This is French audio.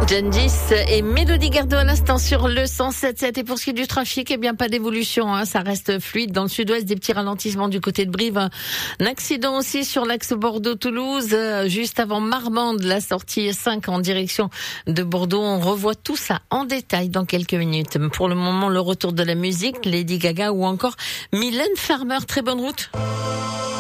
Gengis et Mélodie Gardot à l'instant sur le 107.7. Et pour ce qui est du trafic, eh bien pas d'évolution, ça reste fluide dans le sud-ouest, des petits ralentissements du côté de Brive. Un accident aussi sur l'axe Bordeaux-Toulouse, juste avant Marmande, la sortie 5 en direction de Bordeaux. On revoit tout ça en détail dans quelques minutes. Pour le moment, le retour de la musique, Lady Gaga ou encore Mylène Farmer. Très bonne route.